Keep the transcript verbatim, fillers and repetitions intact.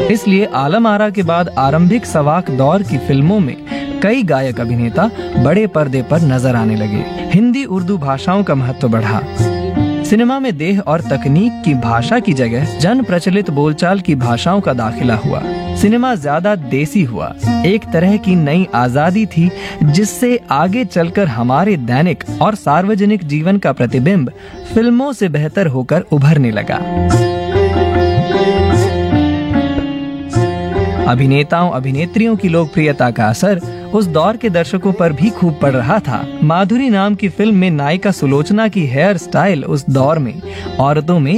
इसलिए आलम आरा के बाद आरंभिक सवाक दौर की फिल्मों में कई गायक अभिनेता बड़े पर्दे पर नजर आने लगे। हिंदी उर्दू भाषाओं का महत्व बढ़ा। सिनेमा में देह और तकनीक की भाषा की जगह जन प्रचलित बोलचाल की भाषाओं का दाखिला हुआ। सिनेमा ज्यादा देसी हुआ। एक तरह की नई आजादी थी जिससे आगे चलकर हमारे दैनिक और सार्वजनिक जीवन का प्रतिबिंब फिल्मों से बेहतर होकर उभरने लगा। अभिनेताओं अभिनेत्रियों की लोकप्रियता का असर उस दौर के दर्शकों पर भी खूब पड़ रहा था। माधुरी नाम की फिल्म में नायिका सुलोचना की हेयर स्टाइल उस दौर में औरतों में